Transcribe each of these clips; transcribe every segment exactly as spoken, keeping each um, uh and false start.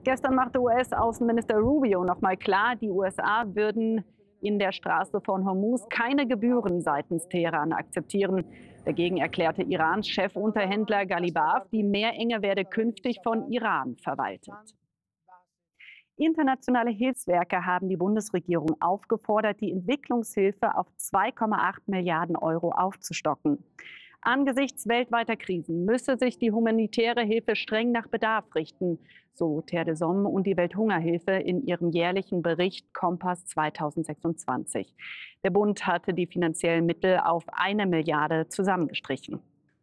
Gestern machte U S-Außenminister Rubio noch mal klar, die U S A würden in der Straße von Hormuz keine Gebühren seitens Teheran akzeptieren. Dagegen erklärte Irans Chefunterhändler Ghalibaf, die Meerenge werde künftig von Iran verwaltet. Internationale Hilfswerke haben die Bundesregierung aufgefordert, die Entwicklungshilfe auf zwei Komma acht Milliarden Euro aufzustocken. Angesichts weltweiter Krisen müsse sich die humanitäre Hilfe streng nach Bedarf richten, so Terre des Hommes und die Welthungerhilfe in ihrem jährlichen Bericht Kompass zweitausendsechsundzwanzig. Der Bund hatte die finanziellen Mittel auf eine Milliarde zusammengestrichen.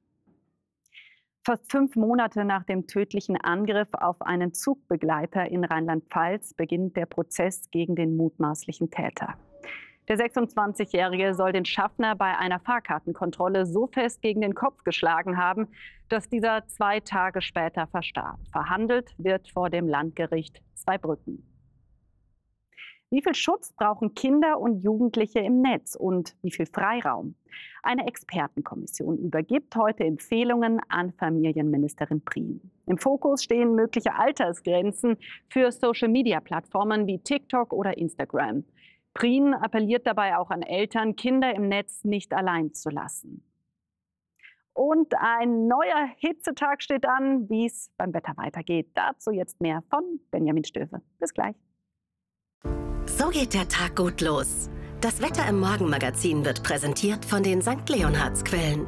Fast fünf Monate nach dem tödlichen Angriff auf einen Zugbegleiter in Rheinland-Pfalz beginnt der Prozess gegen den mutmaßlichen Täter. Der sechsundzwanzigjährige soll den Schaffner bei einer Fahrkartenkontrolle so fest gegen den Kopf geschlagen haben, dass dieser zwei Tage später verstarb. Verhandelt wird vor dem Landgericht Zweibrücken. Wie viel Schutz brauchen Kinder und Jugendliche im Netz und wie viel Freiraum? Eine Expertenkommission übergibt heute Empfehlungen an Familienministerin Prien. Im Fokus stehen mögliche Altersgrenzen für Social-Media-Plattformen wie TikTok oder Instagram. Prien appelliert dabei auch an Eltern, Kinder im Netz nicht allein zu lassen. Und ein neuer Hitzetag steht an, wie es beim Wetter weitergeht. Dazu jetzt mehr von Benjamin Stöwe. Bis gleich. So geht der Tag gut los. Das Wetter im Morgenmagazin wird präsentiert von den Sankt Leonhards-Quellen.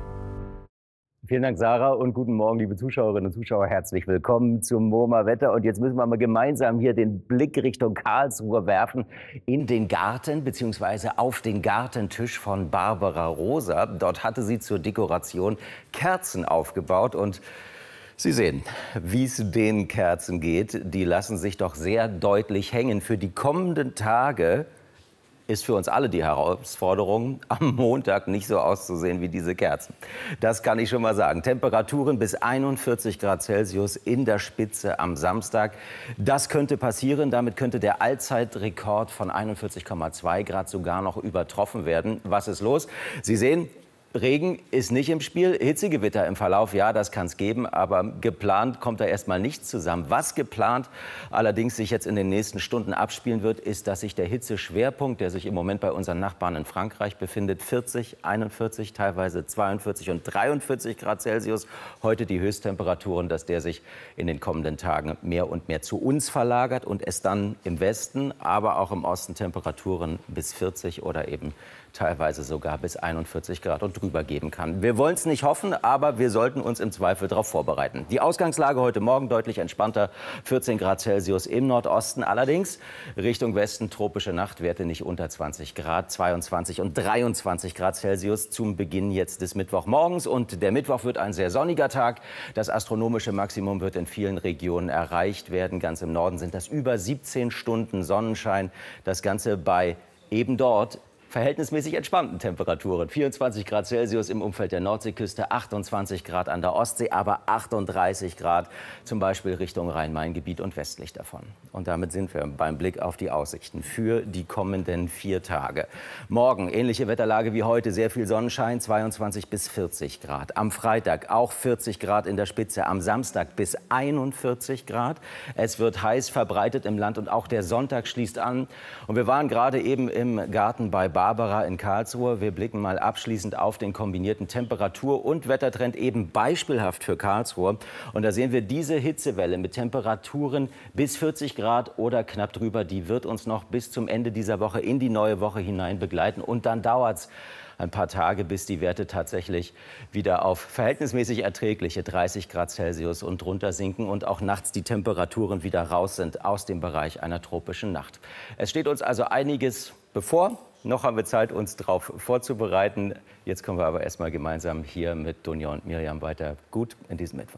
Vielen Dank, Sarah, und guten Morgen, liebe Zuschauerinnen und Zuschauer. Herzlich willkommen zum MoMA Wetter. Und jetzt müssen wir mal gemeinsam hier den Blick Richtung Karlsruhe werfen, in den Garten bzw. auf den Gartentisch von Barbara Rosa. Dort hatte sie zur Dekoration Kerzen aufgebaut und Sie sehen, wie es den Kerzen geht. Die lassen sich doch sehr deutlich hängen. Für die kommenden Tage ist für uns alle die Herausforderung, am Montag nicht so auszusehen wie diese Kerzen. Das kann ich schon mal sagen. Temperaturen bis einundvierzig Grad Celsius in der Spitze am Samstag. Das könnte passieren. Damit könnte der Allzeitrekord von einundvierzig Komma zwei Grad sogar noch übertroffen werden. Was ist los? Sie sehen, Regen ist nicht im Spiel, Hitzegewitter im Verlauf, ja, das kann es geben, aber geplant kommt da erstmal nichts zusammen. Was geplant allerdings sich jetzt in den nächsten Stunden abspielen wird, ist, dass sich der Hitzeschwerpunkt, der sich im Moment bei unseren Nachbarn in Frankreich befindet, vierzig, einundvierzig, teilweise zweiundvierzig und dreiundvierzig Grad Celsius, heute die Höchsttemperaturen, dass der sich in den kommenden Tagen mehr und mehr zu uns verlagert und es dann im Westen, aber auch im Osten Temperaturen bis vierzig oder eben teilweise sogar bis einundvierzig Grad und drüber geben kann. Wir wollen es nicht hoffen, aber wir sollten uns im Zweifel darauf vorbereiten. Die Ausgangslage heute Morgen deutlich entspannter, vierzehn Grad Celsius im Nordosten. Allerdings Richtung Westen tropische Nachtwerte nicht unter zwanzig Grad, zweiundzwanzig und dreiundzwanzig Grad Celsius zum Beginn jetzt des Mittwochmorgens. Und der Mittwoch wird ein sehr sonniger Tag. Das astronomische Maximum wird in vielen Regionen erreicht werden. Ganz im Norden sind das über siebzehn Stunden Sonnenschein. Das Ganze bei eben dort verhältnismäßig entspannten Temperaturen. vierundzwanzig Grad Celsius im Umfeld der Nordseeküste, achtundzwanzig Grad an der Ostsee, aber achtunddreißig Grad zum Beispiel Richtung Rhein-Main-Gebiet und westlich davon. Und damit sind wir beim Blick auf die Aussichten für die kommenden vier Tage. Morgen ähnliche Wetterlage wie heute, sehr viel Sonnenschein, zweiundzwanzig bis vierzig Grad. Am Freitag auch vierzig Grad in der Spitze, am Samstag bis einundvierzig Grad. Es wird heiß verbreitet im Land und auch der Sonntag schließt an. Und wir waren gerade eben im Garten bei Barbara in Karlsruhe. Wir blicken mal abschließend auf den kombinierten Temperatur- und Wettertrend, eben beispielhaft für Karlsruhe. Und da sehen wir diese Hitzewelle mit Temperaturen bis vierzig Grad oder knapp drüber. Die wird uns noch bis zum Ende dieser Woche in die neue Woche hinein begleiten. Und dann dauert es ein paar Tage, bis die Werte tatsächlich wieder auf verhältnismäßig erträgliche dreißig Grad Celsius und drunter sinken und auch nachts die Temperaturen wieder raus sind aus dem Bereich einer tropischen Nacht. Es steht uns also einiges bevor. Noch haben wir Zeit, uns darauf vorzubereiten. Jetzt kommen wir aber erstmal gemeinsam hier mit Dunja und Miriam weiter gut in diesem Mittwoch.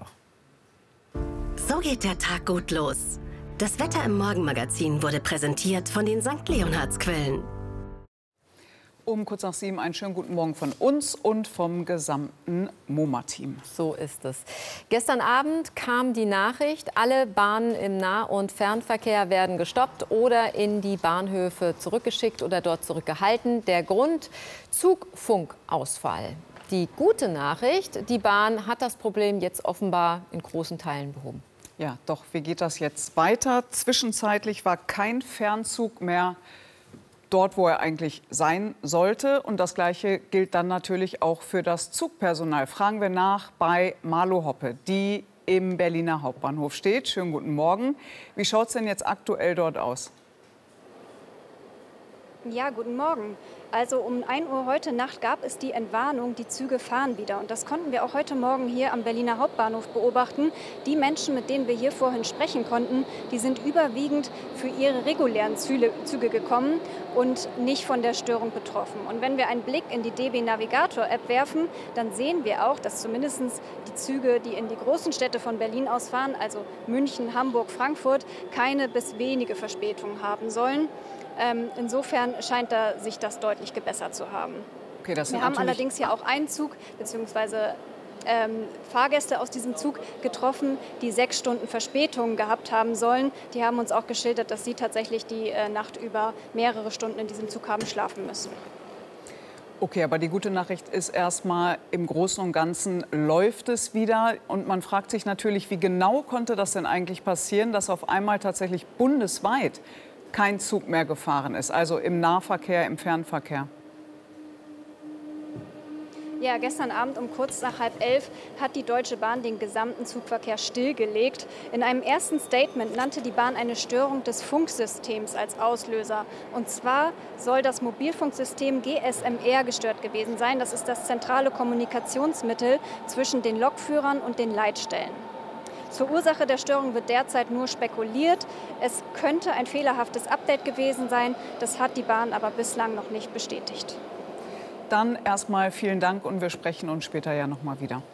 So geht der Tag gut los. Das Wetter im Morgenmagazin wurde präsentiert von den Sankt Leonhards-Quellen. Um kurz nach sieben einen schönen guten Morgen von uns und vom gesamten MoMA-Team. So ist es. Gestern Abend kam die Nachricht, alle Bahnen im Nah- und Fernverkehr werden gestoppt oder in die Bahnhöfe zurückgeschickt oder dort zurückgehalten. Der Grund: Zugfunkausfall. Die gute Nachricht: Die Bahn hat das Problem jetzt offenbar in großen Teilen behoben. Ja, doch, wie geht das jetzt weiter? Zwischenzeitlich war kein Fernzug mehr dort, wo er eigentlich sein sollte. Und das Gleiche gilt dann natürlich auch für das Zugpersonal. Fragen wir nach bei Marlo Hoppe, die im Berliner Hauptbahnhof steht. Schönen guten Morgen. Wie schaut es denn jetzt aktuell dort aus? Ja, guten Morgen. Also um ein Uhr heute Nacht gab es die Entwarnung, die Züge fahren wieder. Und das konnten wir auch heute Morgen hier am Berliner Hauptbahnhof beobachten. Die Menschen, mit denen wir hier vorhin sprechen konnten, die sind überwiegend für ihre regulären Züge gekommen und nicht von der Störung betroffen. Und wenn wir einen Blick in die D B Navigator App werfen, dann sehen wir auch, dass zumindest die Züge, die in die großen Städte von Berlin ausfahren, also München, Hamburg, Frankfurt, keine bis wenige Verspätungen haben sollen. Ähm, insofern scheint da sich das deutlich gebessert zu haben. Okay, das Wir haben allerdings hier auch einen Zug bzw. Ähm, Fahrgäste aus diesem Zug getroffen, die sechs Stunden Verspätung gehabt haben sollen. Die haben uns auch geschildert, dass sie tatsächlich die äh, Nacht über mehrere Stunden in diesem Zug haben schlafen müssen. Okay, aber die gute Nachricht ist erstmal, im Großen und Ganzen läuft es wieder. Und man fragt sich natürlich, wie genau konnte das denn eigentlich passieren, dass auf einmal tatsächlich bundesweit kein Zug mehr gefahren ist, also im Nahverkehr, im Fernverkehr? Ja, gestern Abend um kurz nach halb elf hat die Deutsche Bahn den gesamten Zugverkehr stillgelegt. In einem ersten Statement nannte die Bahn eine Störung des Funksystems als Auslöser. Und zwar soll das Mobilfunksystem G S M R gestört gewesen sein. Das ist das zentrale Kommunikationsmittel zwischen den Lokführern und den Leitstellen. Zur Ursache der Störung wird derzeit nur spekuliert. Es könnte ein fehlerhaftes Update gewesen sein. Das hat die Bahn aber bislang noch nicht bestätigt. Dann erstmal vielen Dank und wir sprechen uns später ja noch mal wieder.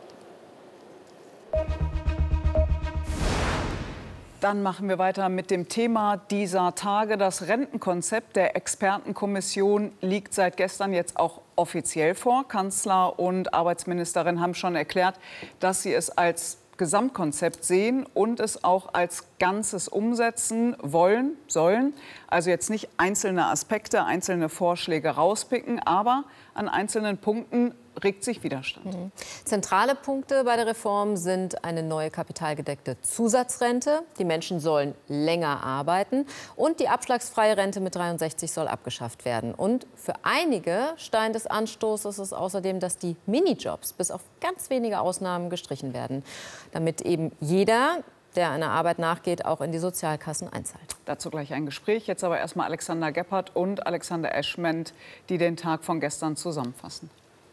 Dann machen wir weiter mit dem Thema dieser Tage. Das Rentenkonzept der Expertenkommission liegt seit gestern jetzt auch offiziell vor. Kanzler und Arbeitsministerin haben schon erklärt, dass sie es als Gesamtkonzept sehen und es auch als Ganzes umsetzen wollen, sollen. Also jetzt nicht einzelne Aspekte, einzelne Vorschläge rauspicken, aber an einzelnen Punkten regt sich Widerstand. Mhm. Zentrale Punkte bei der Reform sind eine neue kapitalgedeckte Zusatzrente. Die Menschen sollen länger arbeiten und die abschlagsfreie Rente mit dreiundsechzig soll abgeschafft werden. Und für einige Stein des Anstoßes ist außerdem, dass die Minijobs bis auf ganz wenige Ausnahmen gestrichen werden, damit eben jeder, der einer Arbeit nachgeht, auch in die Sozialkassen einzahlt. Dazu gleich ein Gespräch. Jetzt aber erstmal Alexander Gebhardt und Alexander Eschment, die den Tag von gestern zusammenfassen.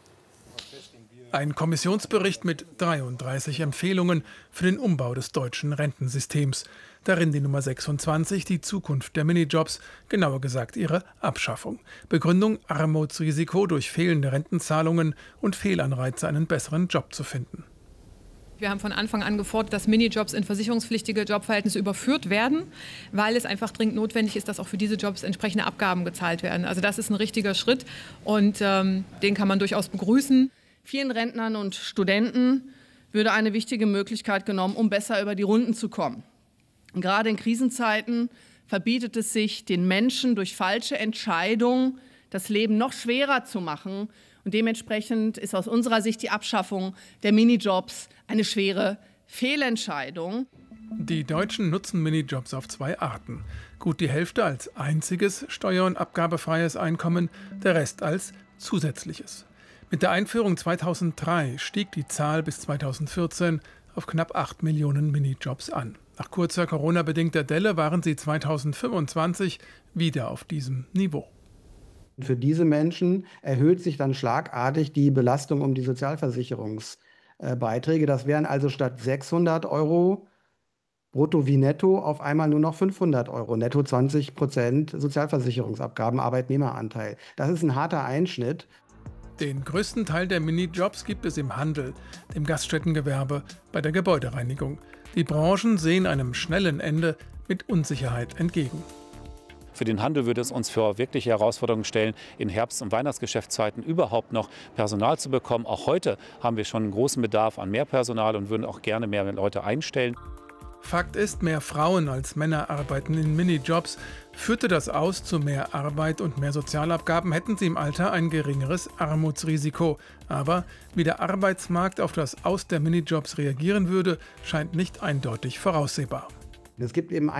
Ein Kommissionsbericht mit dreiunddreißig Empfehlungen für den Umbau des deutschen Rentensystems. Darin die Nummer sechsundzwanzig, die Zukunft der Minijobs, genauer gesagt ihre Abschaffung. Begründung: Armutsrisiko durch fehlende Rentenzahlungen und Fehlanreize, einen besseren Job zu finden. Wir haben von Anfang an gefordert, dass Minijobs in versicherungspflichtige Jobverhältnisse überführt werden, weil es einfach dringend notwendig ist, dass auch für diese Jobs entsprechende Abgaben gezahlt werden. Also das ist ein richtiger Schritt und ähm, den kann man durchaus begrüßen. Vielen Rentnern und Studenten würde eine wichtige Möglichkeit genommen, um besser über die Runden zu kommen. Und gerade in Krisenzeiten verbietet es sich, den Menschen durch falsche Entscheidungen das Leben noch schwerer zu machen. Und dementsprechend ist aus unserer Sicht die Abschaffung der Minijobs eine schwere Fehlentscheidung. Die Deutschen nutzen Minijobs auf zwei Arten. Gut die Hälfte als einziges steuer- und abgabefreies Einkommen, der Rest als zusätzliches. Mit der Einführung zweitausenddrei stieg die Zahl bis zweitausendvierzehn auf knapp acht Millionen Minijobs an. Nach kurzer Corona-bedingter Delle waren sie zweitausendfünfundzwanzig wieder auf diesem Niveau. Für diese Menschen erhöht sich dann schlagartig die Belastung um die Sozialversicherungsbeiträge. Das wären also statt sechshundert Euro brutto wie netto auf einmal nur noch fünfhundert Euro. Netto zwanzig Prozent Sozialversicherungsabgaben, Arbeitnehmeranteil. Das ist ein harter Einschnitt. Den größten Teil der Minijobs gibt es im Handel, dem Gaststättengewerbe, bei der Gebäudereinigung. Die Branchen sehen einem schnellen Ende mit Unsicherheit entgegen. Für den Handel würde es uns vor wirkliche Herausforderungen stellen, in Herbst- und Weihnachtsgeschäftszeiten überhaupt noch Personal zu bekommen. Auch heute haben wir schon einen großen Bedarf an mehr Personal und würden auch gerne mehr Leute einstellen. Fakt ist, mehr Frauen als Männer arbeiten in Minijobs. Führte das aus zu mehr Arbeit und mehr Sozialabgaben, hätten sie im Alter ein geringeres Armutsrisiko. Aber wie der Arbeitsmarkt auf das Aus der Minijobs reagieren würde, scheint nicht eindeutig voraussehbar. Es gibt eben